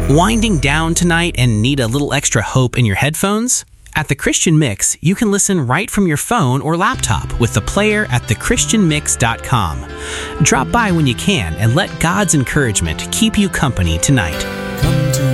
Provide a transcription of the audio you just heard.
Winding down tonight and need a little extra hope in your headphones? At The Christian Mix, you can listen right from your phone or laptop with the player at thechristianmix.com. Drop by when you can and let God's encouragement keep you company tonight.